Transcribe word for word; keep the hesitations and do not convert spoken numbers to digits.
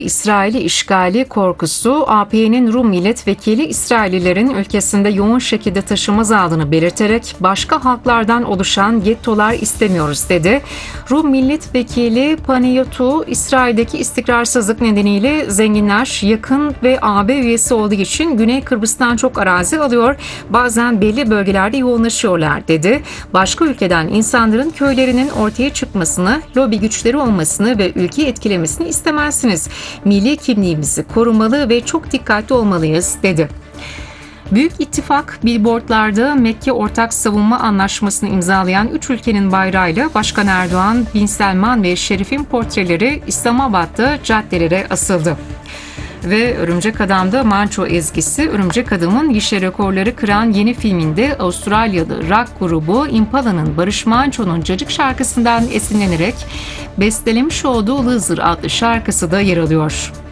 İsrail'i işgali korkusu, A P N'nin Rum milletvekili İsraillilerin ülkesinde yoğun şekilde taşınmaz aldığını belirterek başka halklardan oluşan gettolar istemiyoruz dedi. Rum milletvekili Panayotou, İsrail'deki istikrarsızlık nedeniyle zenginler yakın ve A B üyesi olduğu için Güney Kıbrıs'tan çok arazi alıyor, bazen belli bölgelerde yoğunlaşıyorlar dedi. Başka ülkeden insanların köylerinin ortaya çıkmasını, lobi güçleri olmasını ve ülkeyi etkilemesini istemezsiniz. Milli kimliğimizi korumalı ve çok dikkatli olmalıyız dedi. Büyük İttifak, billboardlarda Mekke Ortak Savunma Anlaşması'nı imzalayan üç ülkenin bayrağıyla Başkan Erdoğan, Bin Selman ve Şerif'in portreleri İslamabad'da caddelere asıldı. Ve Örümcek Adam'da Manço ezgisi, Örümcek Adam'ın gişe rekorları kıran yeni filminde Avustralyalı rock grubu Impala'nın Barış Manço'nun Cacık şarkısından esinlenerek bestelemiş olduğu Loser adlı şarkısı da yer alıyor.